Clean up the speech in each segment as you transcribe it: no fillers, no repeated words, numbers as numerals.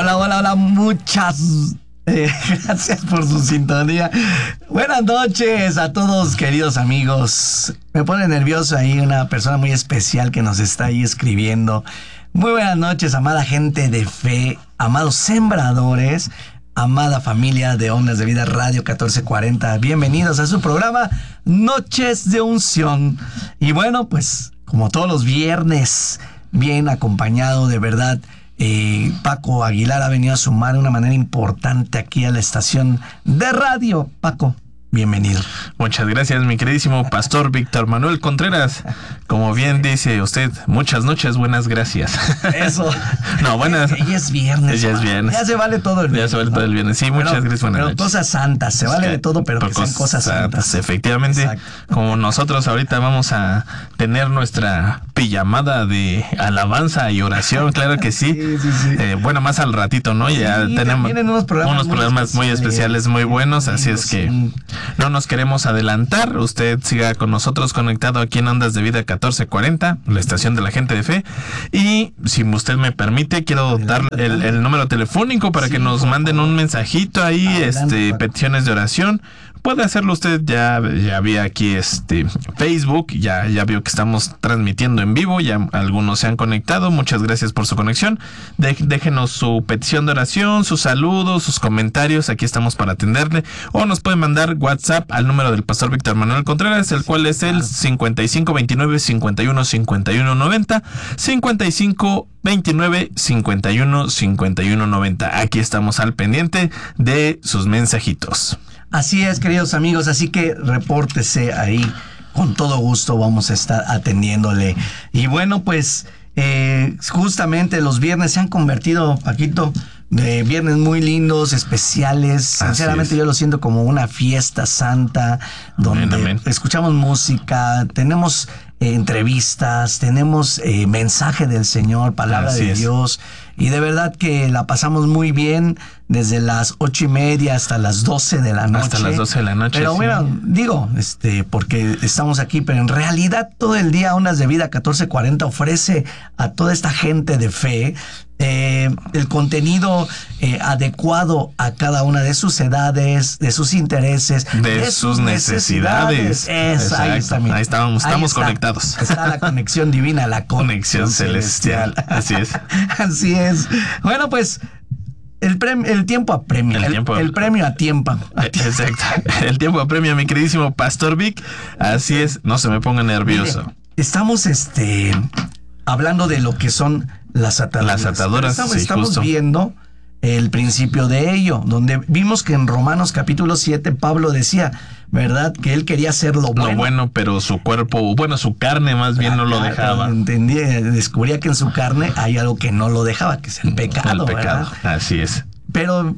Hola, hola, hola, muchas gracias por su sintonía. Buenas noches a todos, queridos amigos. Me pone nervioso ahí una persona muy especial que nos está ahí escribiendo. Muy buenas noches, amada gente de fe, amados sembradores, amada familia de Ondas de Vida Radio 1440. Bienvenidos a su programa Noches de Unción. Y bueno, pues como todos los viernes, bien acompañado, de verdad. Paco Aguilar ha venido a sumar de una manera importante aquí a la estación de radio. Paco, bienvenido. Muchas gracias, mi queridísimo pastor Víctor Manuel Contreras. Como bien dice usted, muchas noches, buenas gracias. Eso. No, buenas. Ya es viernes. Ya es viernes. Ya se vale todo el viernes. Ya se vale todo el viernes. Sí, muchas gracias, buenas noches. Pero cosas santas, se vale de todo, pero que sean cosas santas. Efectivamente. Exacto. Como nosotros ahorita vamos a tener nuestra pijamada de alabanza y oración, claro que sí. Sí. Bueno, más al ratito, ¿no? Ya tenemos unos programas muy especiales, muy buenos, así es que no nos queremos adelantar. Usted siga con nosotros conectado aquí en Ondas de Vida 1440, la estación de la gente de fe. Y si usted me permite, quiero dar el número telefónico para que nos manden un mensajito ahí, peticiones de oración. Puede hacerlo usted, ya vi aquí Facebook, ya vio que estamos transmitiendo en vivo, ya algunos se han conectado, muchas gracias por su conexión. Déjenos su petición de oración, sus saludos, sus comentarios, aquí estamos para atenderle, o nos puede mandar WhatsApp al número del pastor Víctor Manuel Contreras, el cual es el 5529-515190, 5529-515190. Aquí estamos al pendiente de sus mensajitos. Así es, queridos amigos, así que repórtese ahí, con todo gusto vamos a estar atendiéndole. Y bueno, pues justamente los viernes se han convertido, Paquito, de viernes muy lindos, especiales. Sinceramente yo lo siento como una fiesta santa, donde escuchamos música, tenemos entrevistas, tenemos mensaje del Señor, palabra de Dios, y de verdad que la pasamos muy bien desde las 8:30 hasta las 12 de la noche. Hasta las 12 de la noche. Pero bueno, digo, porque estamos aquí, pero en realidad todo el día Ondas de Vida 1440 ofrece a toda esta gente de fe el contenido adecuado a cada una de sus edades, de sus intereses, de sus necesidades. Ahí estamos conectados. Está la conexión divina, la conexión celestial. Así es. Así es. Bueno, pues el tiempo apremia. El premio a tiempo. Exacto. El tiempo apremia, mi queridísimo pastor Vic. Así es. No se me ponga nervioso. Mire, estamos hablando de lo que son las ataduras. Las ataduras, estamos viendo el principio de ello, donde vimos que en Romanos capítulo 7 Pablo decía, ¿verdad? Que él quería hacer lo bueno. Lo bueno, pero su cuerpo, su carne más bien no lo dejaba. Descubría que en su carne hay algo que no lo dejaba, que es el pecado. El pecado, ¿verdad? Así es. Pero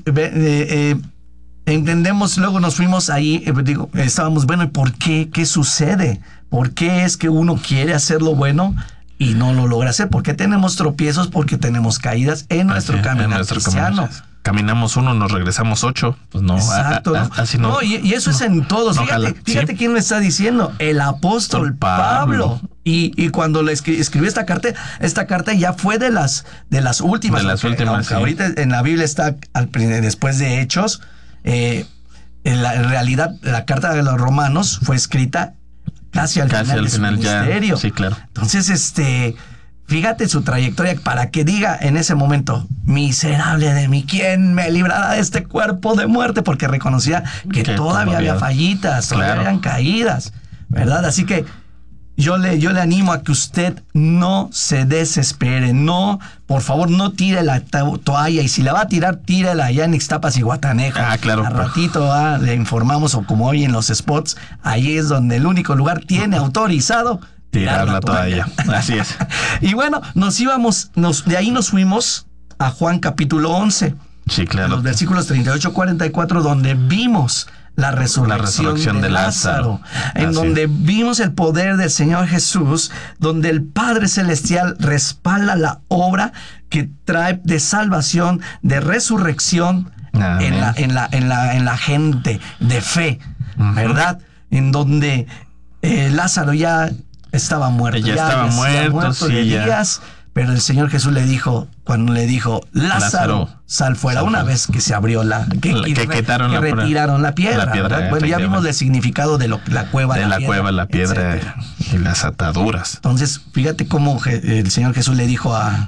entendemos, luego nos fuimos ahí, estábamos, bueno, ¿y por qué? ¿Qué sucede? ¿Por qué es que uno quiere hacer lo bueno y no lo logra hacer? ¿Por qué tenemos tropiezos? Porque tenemos caídas en nuestro camino cristiano. Caminamos 1, nos regresamos 8. Pues no. Exacto. Así no. Y eso es en todos. Fíjate quién lo está diciendo. El apóstol Pablo. Y cuando le escribió esta carta ya fue de las últimas. De las últimas, sí. Ahorita en la Biblia está después de Hechos. En realidad, la carta de los Romanos fue escrita casi al final de su ministerio. Sí, claro. Entonces, fíjate su trayectoria para que diga en ese momento, miserable de mí, ¿quién me librará de este cuerpo de muerte? Porque reconocía que todavía había fallitas, todavía habían caídas, ¿verdad? Así que yo le animo a que usted no se desespere, no, por favor, no tire la toalla, y si la va a tirar, tírela allá en Ixtapas y Guatanejo. Claro. Al ratito le informamos, o como hoy en los spots, ahí es donde el único lugar tiene autorizado tirar la toalla. Así es. Y bueno, de ahí nos fuimos a Juan capítulo 11. Sí, claro. Los versículos 38-44, donde vimos la resurrección de Lázaro, en donde vimos el poder del Señor Jesús, donde el Padre Celestial respalda la obra que trae de salvación, de resurrección en la gente de fe, ¿verdad? En donde Lázaro ya estaba muerto. Ya estaba muerto, de días, pero el Señor Jesús le dijo, cuando le dijo, Lázaro, sal fuera, una vez que se abrió retiraron la piedra. Bueno, ya vimos el significado de la cueva, la piedra y las ataduras. Entonces, fíjate cómo el Señor Jesús le dijo a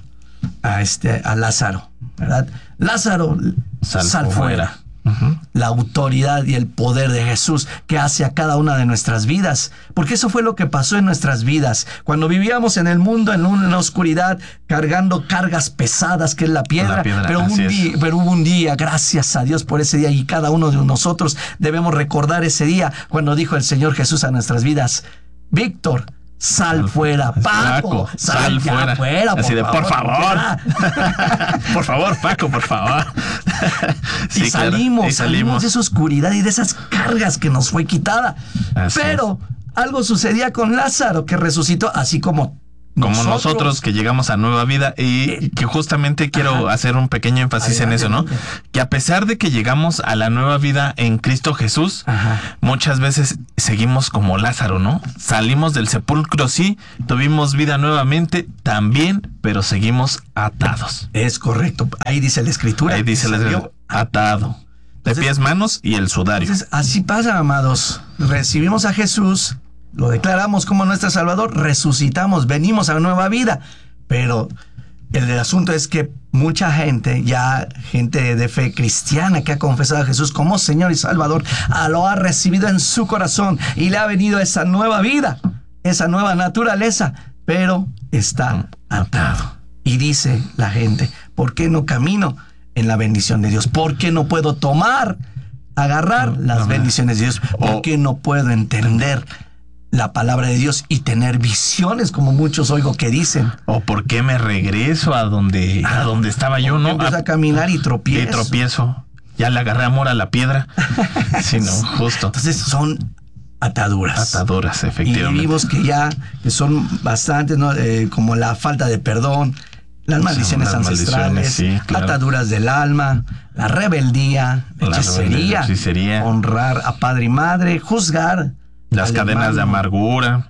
Lázaro, ¿verdad? Lázaro, sal fuera. Uh-huh. La autoridad y el poder de Jesús que hace a cada una de nuestras vidas, porque eso fue lo que pasó en nuestras vidas cuando vivíamos en el mundo en una oscuridad, cargando cargas pesadas que es la piedra, pero hubo un día, gracias a Dios por ese día, y cada uno de nosotros debemos recordar ese día cuando dijo el Señor Jesús a nuestras vidas: Víctor, sal fuera, Paco, sal fuera. Así de, por favor. Por favor, Paco, por favor. Sí, salimos de esa oscuridad y de esas cargas que nos fue quitada. Pero algo sucedía con Lázaro, que resucitó, así como nosotros que llegamos a nueva vida, y que justamente quiero hacer un pequeño énfasis en eso, ¿no? Que a pesar de que llegamos a la nueva vida en Cristo Jesús, muchas veces seguimos como Lázaro, ¿no? Salimos del sepulcro, sí, tuvimos vida nuevamente también, pero seguimos atados. Es correcto, ahí dice la Escritura. Ahí dice la Escritura, atado. De pies, manos y el sudario. Entonces, así pasa, amados. Recibimos a Jesús, lo declaramos como nuestro Salvador, resucitamos, venimos a la nueva vida. Pero el asunto es que mucha gente, gente de fe cristiana que ha confesado a Jesús como Señor y Salvador, lo ha recibido en su corazón y le ha venido esa nueva vida, esa nueva naturaleza, pero está atado. Y dice la gente: ¿por qué no camino en la bendición de Dios? ¿Por qué no puedo agarrar las bendiciones de Dios? ¿Por qué no puedo entender la palabra de Dios y tener visiones, como muchos oigo que dicen? ¿O por qué me regreso a donde estaba yo, no? Empiezo a caminar y tropiezo. Ya le agarré amor a la piedra. Sí, no, justo. Entonces son ataduras. Ataduras, efectivamente. Y vimos que son bastantes, ¿no? Como la falta de perdón, las maldiciones ancestrales, claro. Ataduras del alma, la rebeldía, la hechicería, honrar a padre y madre, juzgar, las cadenas de amargura,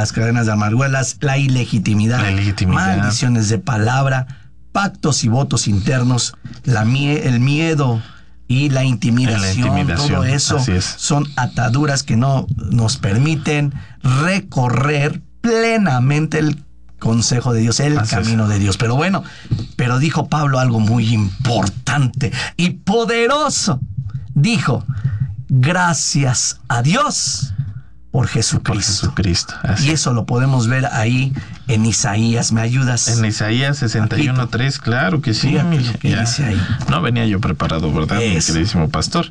la ilegitimidad, maldiciones de palabra, pactos y votos internos, el miedo y la intimidación. Todo eso son ataduras que no nos permiten recorrer plenamente el consejo de Dios, el camino de Dios. Pero dijo Pablo algo muy importante y poderoso. Dijo: gracias a Dios por Jesucristo. Y eso lo podemos ver ahí en Isaías. ¿Me ayudas? En Isaías 61:3, claro que sí. Dice ahí. No venía yo preparado, ¿verdad, mi queridísimo pastor?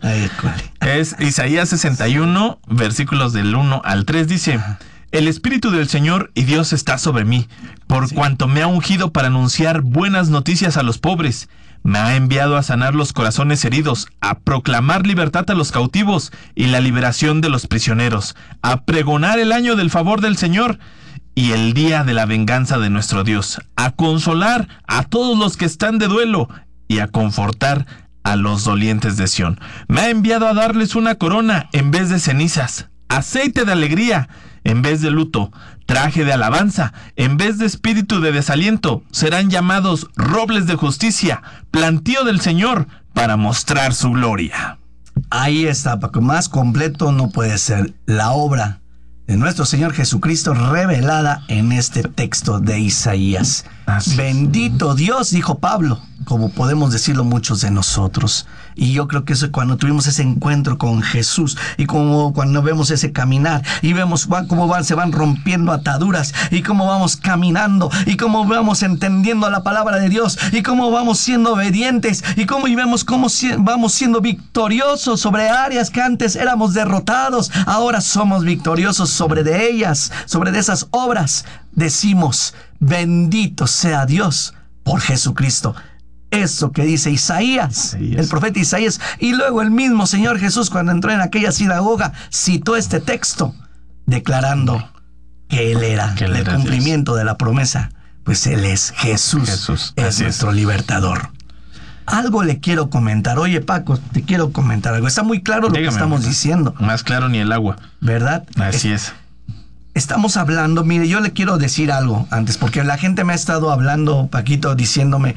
Es Isaías 61, versículos del 1 al 3, dice: El Espíritu del Señor y Dios está sobre mí, por cuanto me ha ungido para anunciar buenas noticias a los pobres. Me ha enviado a sanar los corazones heridos, a proclamar libertad a los cautivos y la liberación de los prisioneros, a pregonar el año del favor del Señor y el día de la venganza de nuestro Dios, a consolar a todos los que están de duelo y a confortar a los dolientes de Sión. Me ha enviado a darles una corona en vez de cenizas, aceite de alegría en vez de luto, traje de alabanza en vez de espíritu de desaliento. Serán llamados robles de justicia, plantío del Señor para mostrar su gloria. Ahí está, Paco. Más completo no puede ser la obra de nuestro Señor Jesucristo revelada en este texto de Isaías. Bendito Dios, dijo Pablo, como podemos decirlo muchos de nosotros. Y yo creo que eso, cuando tuvimos ese encuentro con Jesús y como cuando vemos ese caminar y vemos cómo se van rompiendo ataduras y cómo vamos caminando y cómo vamos entendiendo la palabra de Dios y cómo vamos siendo obedientes y vemos cómo vamos siendo victoriosos sobre áreas que antes éramos derrotados, ahora somos victoriosos sobre de ellas, sobre de esas obras. Decimos: bendito sea Dios por Jesucristo. Eso que dice Isaías, el profeta Isaías. Y luego el mismo Señor Jesús, cuando entró en aquella sinagoga, citó este texto, declarando que Él era el cumplimiento de la promesa. Pues Él es Jesús es nuestro libertador. Algo le quiero comentar. Oye, Paco, te quiero comentar algo. Está muy claro lo que estamos diciendo. Más claro ni el agua. ¿Verdad? Así es. Estamos hablando, mire, yo le quiero decir algo antes, porque la gente me ha estado hablando, Paquito, diciéndome: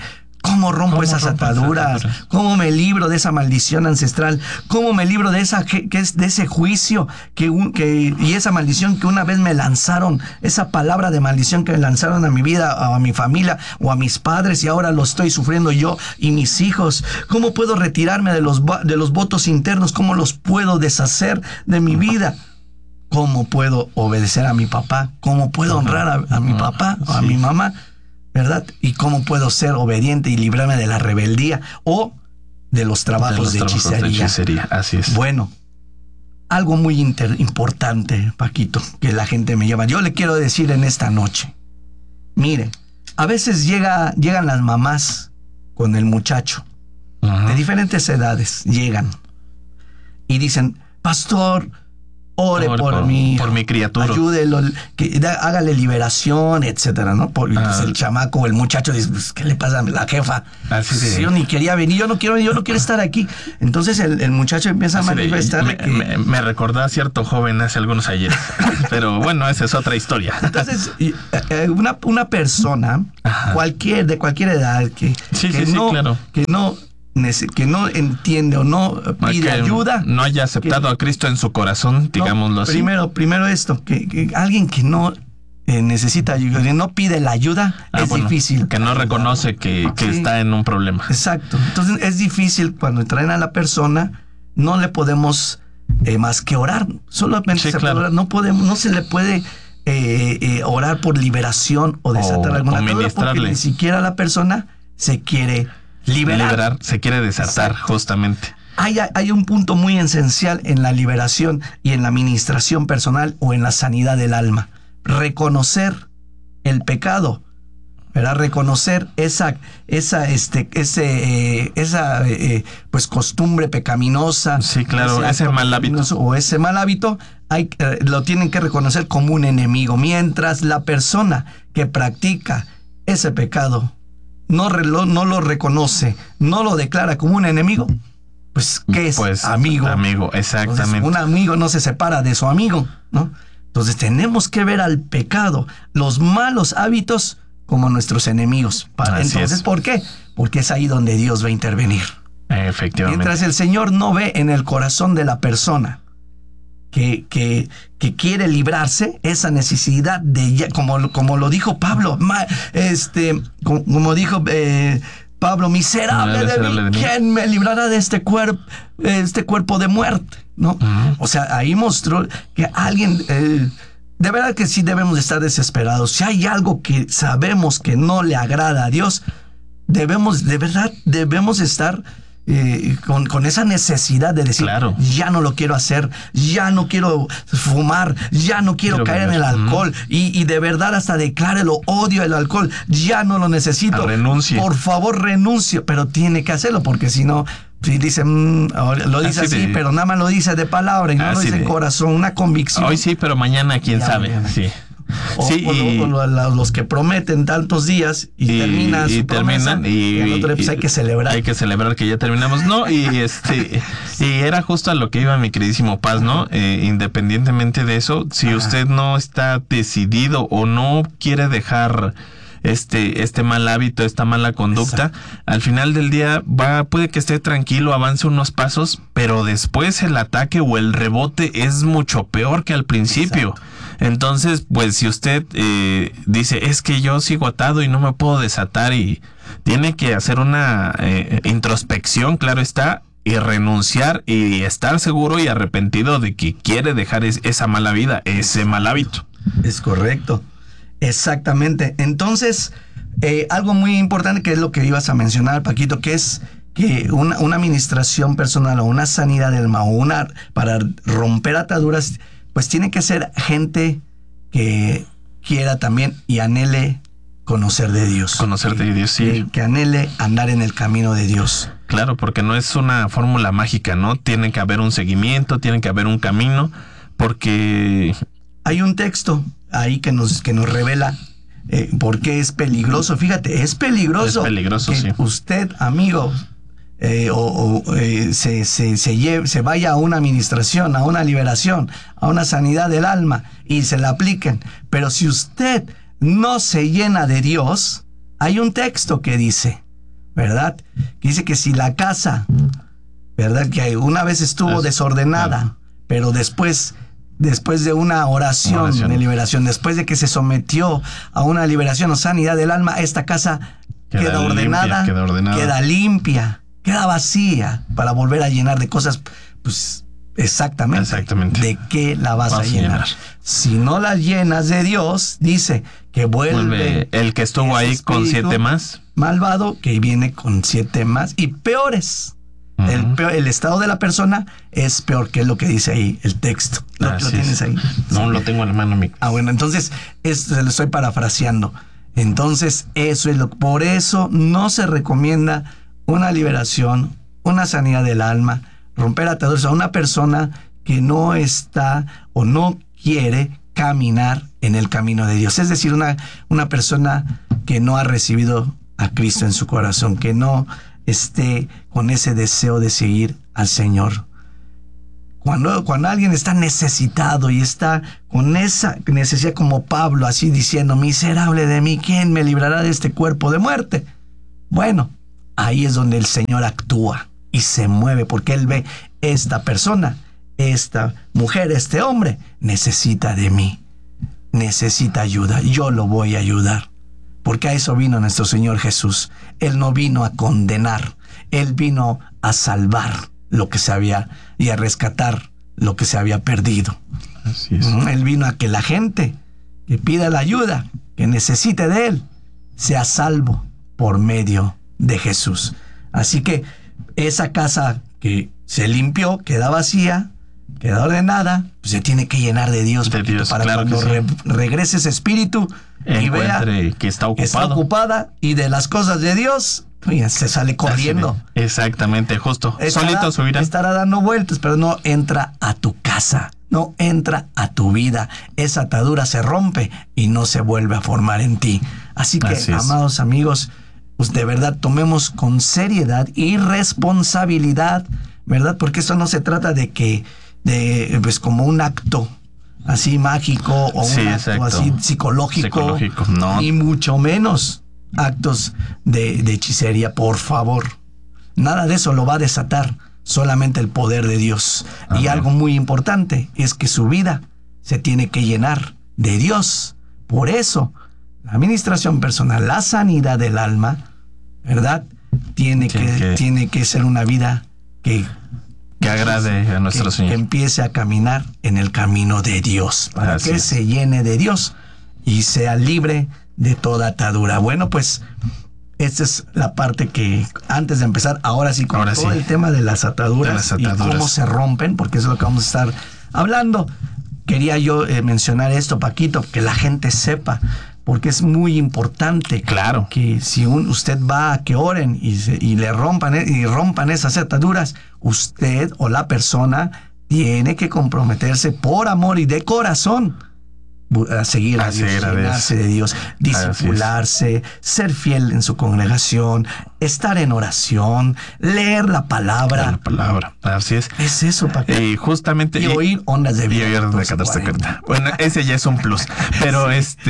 ¿Cómo rompo esas ataduras? ¿Cómo me libro de esa maldición ancestral? ¿Cómo me libro de ese juicio y esa maldición que una vez me lanzaron? Esa palabra de maldición que me lanzaron a mi vida, o a mi familia, o a mis padres, y ahora lo estoy sufriendo yo y mis hijos. ¿Cómo puedo retirarme de los votos internos? ¿Cómo los puedo deshacer de mi vida? ¿Cómo puedo obedecer a mi papá? ¿Cómo puedo honrar a mi papá o a mi mamá? ¿Verdad? ¿Y cómo puedo ser obediente y librarme de la rebeldía o de los trabajos de hechicería? Así es. Bueno, algo muy importante, Paquito, que la gente me lleva. Yo le quiero decir en esta noche. Mire, a veces llegan las mamás con el muchacho. De diferentes edades llegan y dicen, pastor, ore por mi criatura. Ayúdelo, hágale liberación, etcétera, ¿no? Porque pues, el chamaco o el muchacho dice, pues, ¿qué le pasa a la jefa? Sí. Yo ni quería venir, yo no quiero estar aquí. Entonces el muchacho empieza a manifestar. Me recordó a cierto joven hace algunos ayeres. Pero bueno, esa es otra historia. Entonces, una persona, de cualquier edad, que no entiende o no pide ayuda. No haya aceptado a Cristo en su corazón, digámoslo así. Primero esto, que alguien que no necesita ayuda, que no pide la ayuda, difícil. Que no reconoce que está en un problema. Exacto. Entonces es difícil cuando traen a la persona, no le podemos más que orar. Solamente puede orar. No se le puede orar por liberación o desatar alguna atadura, porque ni siquiera la persona se quiere liberar, se quiere desatar. Exacto. Justamente. Hay un punto muy esencial en la liberación y en la administración personal o en la sanidad del alma. Reconocer el pecado, ¿verdad? Reconocer esa pues costumbre pecaminosa. Sí, claro, ese mal hábito. O ese mal hábito, lo tienen que reconocer como un enemigo. Mientras la persona que practica ese pecado no lo reconoce, no lo declara como un enemigo, pues ¿qué es? Pues, amigo. Amigo, exactamente. Entonces, un amigo no se separa de su amigo, ¿no? Entonces tenemos que ver al pecado, los malos hábitos, como nuestros enemigos. ¿Por qué? Porque es ahí donde Dios va a intervenir. Efectivamente. Mientras el Señor no ve en el corazón de la persona que quiere librarse, esa necesidad de, como lo dijo Pablo, como dijo Pablo, miserable de mí, ¿quién me librará de este cuerpo de muerte? ¿No? O sea, ahí mostró que alguien, de verdad que sí debemos estar desesperados. Si hay algo que sabemos que no le agrada a Dios, debemos estar con esa necesidad de decir, claro, ya no lo quiero hacer, ya no quiero fumar, ya no quiero caer en el alcohol, y de verdad hasta declárelo, odio el alcohol, ya no lo necesito, renuncie. Por favor renuncio, pero tiene que hacerlo, porque si no, si dice, lo dice así, pero nada más lo dice de palabra y no lo dice en corazón, una convicción. Hoy sí, pero mañana quién sabe. Mañana. Sí. Los que prometen tantos días y terminan y el otro pues hay que celebrar. Hay que celebrar que ya terminamos. No, y era justo a lo que iba mi queridísimo Paz, ¿no? Independientemente de eso, si usted no está decidido o no quiere dejar este mal hábito, esta mala conducta, al final del día puede que esté tranquilo, avance unos pasos, pero después el ataque o el rebote es mucho peor que al principio. Exacto. Entonces, pues si usted dice, es que yo sigo atado y no me puedo desatar, y tiene que hacer una introspección, claro está, y renunciar y estar seguro y arrepentido de que quiere dejar esa mala vida, ese mal hábito. Es correcto. Exactamente. Entonces, algo muy importante que es lo que ibas a mencionar, Paquito, que es que una administración personal o una sanidad del alma para romper ataduras, pues tiene que ser gente que quiera también y anhele conocer de Dios. Conocer de Dios, sí. Que anhele andar en el camino de Dios. Claro, porque no es una fórmula mágica, ¿no? Tiene que haber un seguimiento, tiene que haber un camino, porque hay un texto ahí que nos revela por qué es peligroso. Fíjate, es peligroso que sí. Usted, amigo, se vaya a una administración, a una liberación, a una sanidad del alma y se la apliquen. Pero si usted no se llena de Dios, hay un texto que dice, ¿verdad? Que dice que si la casa, ¿verdad? Que una vez estuvo desordenada, pero después de una oración de liberación, después de que se sometió a una liberación o sanidad del alma, esta casa queda ordenada, queda limpia, queda vacía, para volver a llenar de cosas, pues exactamente. ¿De qué la vas a llenar? Si no la llenas de Dios, dice que vuelve el que estuvo ahí con 7 más. Malvado, que viene con 7 más y peores. El estado de la persona es peor, que es lo que dice ahí el texto. ¿Lo tienes ahí? No, lo tengo en la mano, amigo. Bueno, entonces esto se lo estoy parafraseando. Entonces eso es por eso no se recomienda una liberación, una sanidad del alma, romper ataduras a una persona que no está o no quiere caminar en el camino de Dios. Es decir, una persona que no ha recibido a Cristo en su corazón, que no esté con ese deseo de seguir al Señor. Cuando alguien está necesitado y está con esa necesidad, como Pablo, así diciendo, miserable de mí, ¿quién me librará de este cuerpo de muerte? Bueno, ahí es donde el Señor actúa y se mueve, porque Él ve, esta persona, esta mujer, este hombre, necesita de mí, necesita ayuda, yo lo voy a ayudar. Porque a eso vino nuestro Señor Jesús. Él no vino a condenar, Él vino a salvar lo que se había y a rescatar lo que se había perdido. Así es. Él vino a que la gente que pida la ayuda, que necesite de Él, sea salvo por medio de Jesús. Así que esa casa que se limpió, queda vacía, queda ordenada, pues se tiene que llenar de Dios, para claro, cuando regrese ese espíritu y vea que está ocupada y de las cosas de Dios, se sale corriendo. Exactamente, justo. Solito subirá. Estará dando vueltas, pero no entra a tu casa, no entra a tu vida. Esa atadura se rompe y no se vuelve a formar en ti. Así que, amados amigos, pues de verdad tomemos con seriedad y responsabilidad, ¿verdad? Porque esto no se trata de pues como un acto así mágico o un acto así psicológico, no. Ni mucho menos actos de hechicería, por favor. Nada de eso lo va a desatar, solamente el poder de Dios. Amén. Y algo muy importante es que su vida se tiene que llenar de Dios. Por eso, la administración personal, la sanidad del alma, ¿verdad? Tiene que ser una vida que agrade a nuestro Señor. Que empiece a caminar en el camino de Dios, para que se llene de Dios y sea libre de toda atadura. Bueno, pues esta es la parte que antes de empezar, ahora sí, con todo el tema de las ataduras y cómo se rompen, porque eso es lo que vamos a estar hablando. Quería yo mencionar esto, Paquito, que la gente sepa, porque es muy importante. Claro. Que si usted va a que oren y le rompan esas ataduras, usted o la persona tiene que comprometerse por amor y de corazón a seguir a Dios, llenarse de Dios, discipularse, ser fiel en su congregación, estar en oración, leer la palabra. Así es. Es eso, Paquito. Y justamente. Y oír ondas de vida. Bueno, ese ya es un plus. Pero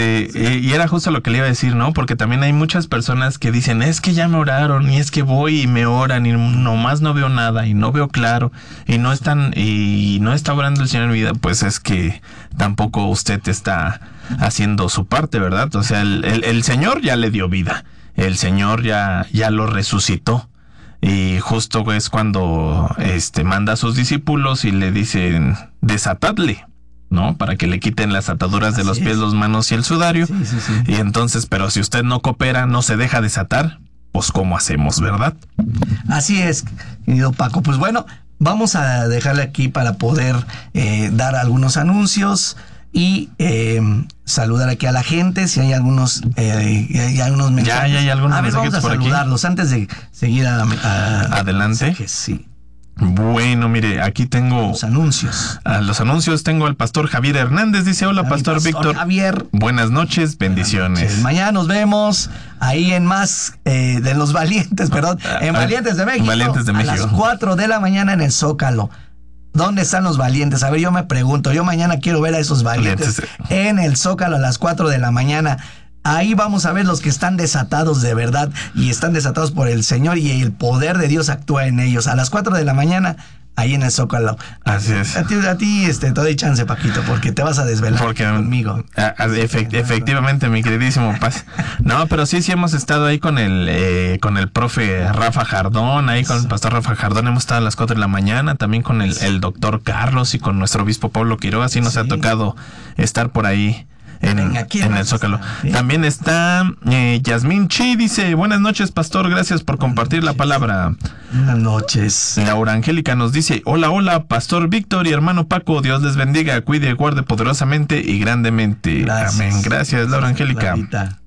y era justo lo que le iba a decir, ¿no? Porque también hay muchas personas que dicen, es que ya me oraron, y es que voy y me oran, y nomás no veo nada, y no veo claro, y no está orando el Señor en mi vida. Pues es que tampoco usted está haciendo su parte, ¿verdad? O sea, el Señor ya le dio vida. El Señor ya lo resucitó. Y justo es cuando manda a sus discípulos y le dicen, desatadle, ¿no? Para que le quiten las ataduras de los pies, las manos y el sudario. Sí. Y entonces, pero si usted no coopera, no se deja desatar, pues ¿cómo hacemos, verdad? Así es, querido Paco. Pues bueno, vamos a dejarle aquí para poder dar algunos anuncios y saludar aquí a la gente. Si hay algunos mensajes. Ya hay algunos mensajes vamos a por saludarlos aquí. Antes de seguir adelante. Mensajes, sí. Bueno, mire, aquí tengo los anuncios. Los anuncios tengo al pastor Javier Hernández. Dice, hola, pastor Víctor. Javier. Buenas noches, bendiciones. Buenas noches. Mañana nos vemos ahí en más de los Valientes, perdón, en Valientes de México. Valientes de México. A las 4 de la mañana en el Zócalo. ¿Dónde están los valientes? A ver, yo me pregunto. Yo mañana quiero ver a esos valientes en el Zócalo a las 4 de la mañana. Ahí vamos a ver los que están desatados de verdad y están desatados por el Señor y el poder de Dios actúa en ellos. A las 4 de la mañana, ahí en el Zócalo. Así es. A ti te doy chance, Paquito, porque te vas a desvelar conmigo. Efectivamente, mi queridísimo Paz. No, pero sí hemos estado ahí con el profe Rafa Jardón, ahí con el pastor Rafa Jardón hemos estado a las 4 de la mañana, también con el doctor Carlos y con nuestro obispo Pablo Quiroga, sí nos ha tocado estar por ahí. En el Zócalo. ¿Sí? También está Yasmín Chi, dice: buenas noches, pastor, gracias por compartir la palabra. Buenas noches. Laura Angélica nos dice: hola, pastor Víctor y hermano Paco, Dios les bendiga, cuide y guarde poderosamente y grandemente. Gracias. Amén. Gracias, Laura Angélica. Clarita.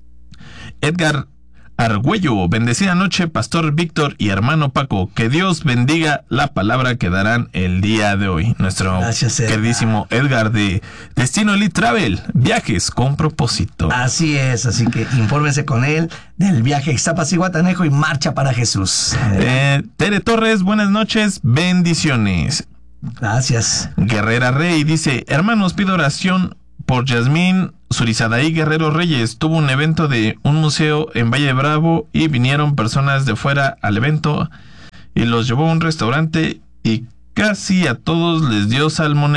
Edgar Argüello: bendecida noche, pastor Víctor y hermano Paco, que Dios bendiga la palabra que darán el día de hoy. Nuestro queridísimo Edgar de Destino Elite Travel, viajes con propósito. Así es, así que infórmense con él del viaje Ixtapas-Zihuatanejo y marcha para Jesús. Tere Torres, buenas noches, bendiciones. Gracias. Guerrera Rey dice: hermanos, pido oración por Yasmín Surizadaí Guerrero Reyes. Tuvo un evento de un museo en Valle Bravo y vinieron personas de fuera al evento y los llevó a un restaurante y casi a todos les dio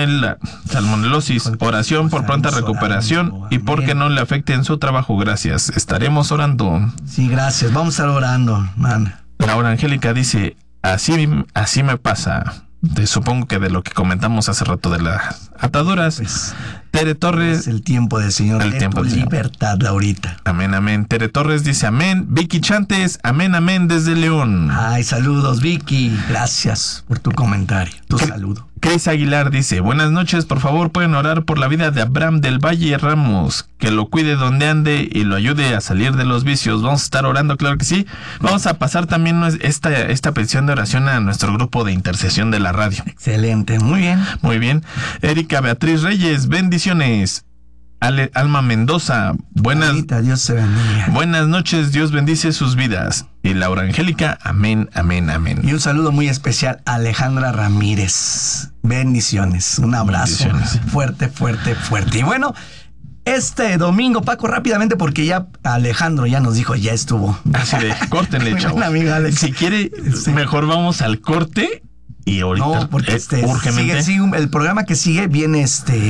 salmonelosis. Oración por pronta recuperación y por que no le afecte en su trabajo. Gracias. Estaremos orando. Sí, gracias. Vamos a estar orando, man. Laura Angélica dice: así me pasa. Supongo que de lo que comentamos hace rato de las ataduras. Pues, Tere Torres: es el tiempo del Señor, el tiempo de libertad, Laurita. Amén, amén. Tere Torres dice: amén. Vicky Chantes: amén, amén, desde León. Ay, saludos, Vicky. Gracias por tu comentario, tu saludo. Cris Aguilar dice: buenas noches, por favor pueden orar por la vida de Abraham del Valle Ramos, que lo cuide donde ande y lo ayude a salir de los vicios. Vamos a estar orando, claro que sí. Vamos a pasar también esta petición de oración a nuestro grupo de intercesión de la radio. Excelente, muy bien. Muy bien. Erika Beatriz Reyes: bendiciones. Alma Mendoza: Dios se bendiga. Buenas noches, Dios bendice sus vidas. Y Laura Angélica: amén, amén, amén. Y un saludo muy especial a Alejandra Ramírez. Bendiciones. Un abrazo. Fuerte, fuerte, fuerte. Y bueno, este domingo, Paco, rápidamente, porque ya Alejandro ya nos dijo, ya estuvo. Así de, córtenle, chavos. Si quiere, mejor vamos al corte. Y ahorita, no, porque sigue, el programa que sigue viene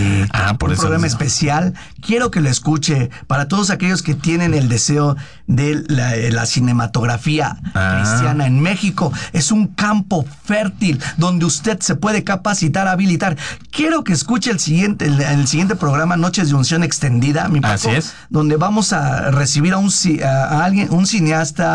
por un eso programa especial. Quiero que lo escuche para todos aquellos que tienen el deseo de la cinematografía cristiana en México. Es un campo fértil donde usted se puede capacitar, habilitar. Quiero que escuche el siguiente programa, Noches de Unción Extendida, mi Paco, así es, donde vamos a recibir a alguien, un cineasta,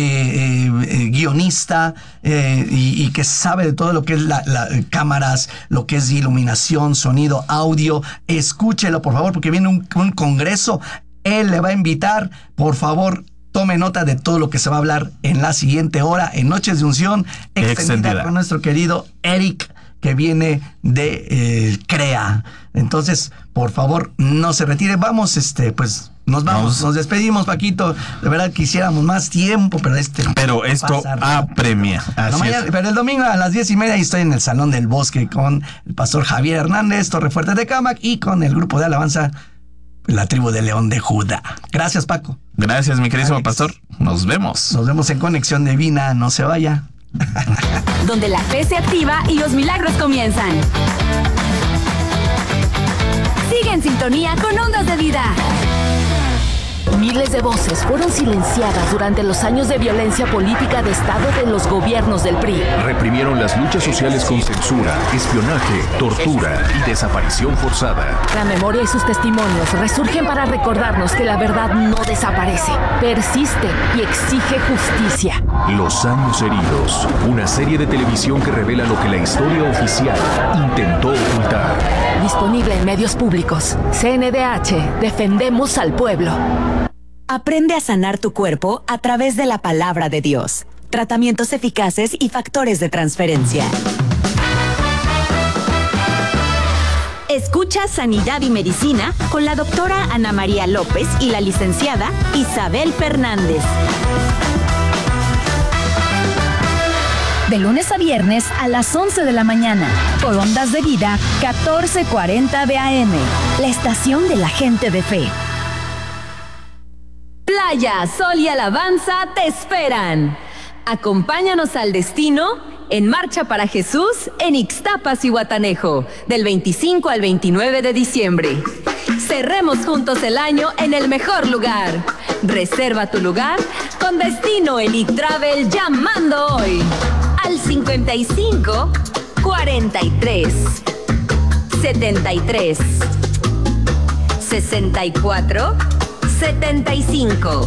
guionista, y que sabe de todo lo que es la cámaras, lo que es iluminación, sonido, audio. Escúchelo, por favor, porque viene un congreso. Él le va a invitar. Por favor, tome nota de todo lo que se va a hablar en la siguiente hora en Noches de Unción Extendida con nuestro querido Eric, que viene de CREA. Entonces, por favor, no se retire. Vamos, pues nos vamos, nos despedimos, Paquito. De verdad quisiéramos más tiempo, pero esto apremia. Pero el domingo a las 10:30 estoy en el Salón del Bosque con el pastor Javier Hernández, Torrefuerte de Cámac, y con el grupo de alabanza, la tribu de León de Judá. Gracias, Paco. Gracias, mi queridísimo pastor. Nos vemos. Nos vemos en Conexión Divina. No se vaya. Donde la fe se activa y los milagros comienzan. Sigue en sintonía con Ondas de Vida. Miles de voces fueron silenciadas durante los años de violencia política de Estado de los gobiernos del PRI. Reprimieron las luchas sociales con censura, espionaje, tortura y desaparición forzada. La memoria y sus testimonios resurgen para recordarnos que la verdad no desaparece, persiste y exige justicia. Los años heridos, una serie de televisión que revela lo que la historia oficial intentó ocultar. Disponible en medios públicos. CNDH, defendemos al pueblo. Aprende a sanar tu cuerpo a través de la palabra de Dios. Tratamientos eficaces y factores de transferencia. Escucha Sanidad y Medicina con la doctora Ana María López y la licenciada Isabel Fernández. De lunes a viernes a las 11 de la mañana, por Ondas de Vida 1440 de AM, la estación de la gente de fe. Medalla, Sol y Alabanza te esperan. Acompáñanos al destino en Marcha para Jesús en Ixtapas y Guatanejo, del 25 al 29 de diciembre. Cerremos juntos el año en el mejor lugar. Reserva tu lugar con destino en iTravel llamando hoy al 55 43 73 64 75.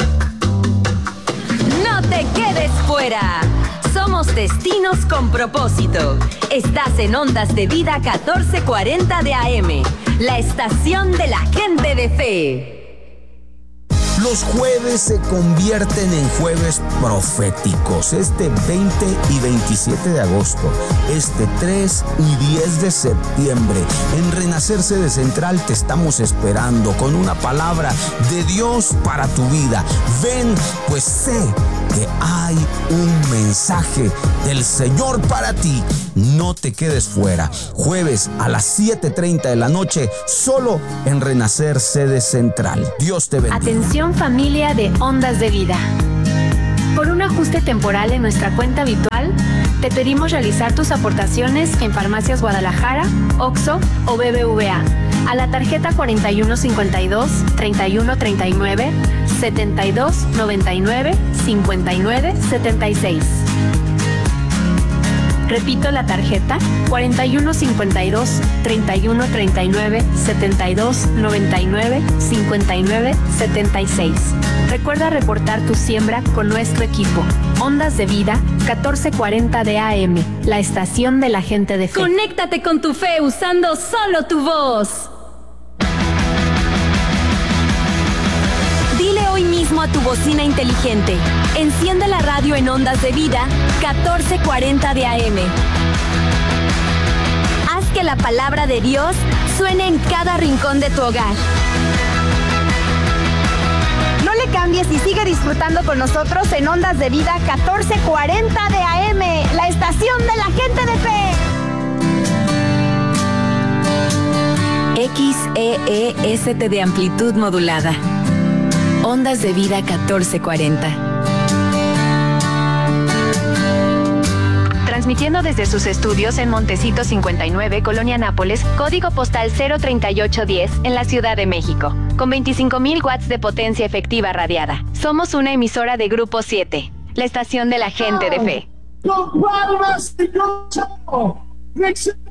No te quedes fuera. Somos Destinos con Propósito. Estás en Ondas de Vida 1440 de AM, la estación de la gente de fe. Los jueves se convierten en jueves proféticos. Este 20 y 27 de agosto, este 3 y 10 de septiembre, en Renacer Sede Central te estamos esperando con una palabra de Dios para tu vida. Ven, pues sé que hay un mensaje del Señor para ti. No te quedes fuera. Jueves a las 7:30 de la noche, solo en Renacer Sede Central. Dios te bendiga. Atención, familia de Ondas de Vida. Por un ajuste temporal en nuestra cuenta habitual, te pedimos realizar tus aportaciones en Farmacias Guadalajara, OXXO o BBVA a la tarjeta 4152 3139 7299 5976. Repito la tarjeta 4152 3139 7299 5976. Recuerda reportar tu siembra con nuestro equipo. Ondas de Vida 1440 de AM, la estación de la gente de fe. Conéctate con tu fe usando solo tu voz. Dile hoy mismo a tu bocina inteligente: enciende la radio en Ondas de Vida 1440 de AM. Haz que la palabra de Dios suene en cada rincón de tu hogar. No le cambies y sigue disfrutando con nosotros en Ondas de Vida 1440 de AM, la estación de la gente de fe. XEEST de amplitud modulada. Ondas de Vida 1440. Transmitiendo desde sus estudios en Montecito 59, Colonia Nápoles, código postal 03810, en la Ciudad de México, con 25,000 watts de potencia efectiva radiada. Somos una emisora de Grupo 7, la estación de la gente de fe.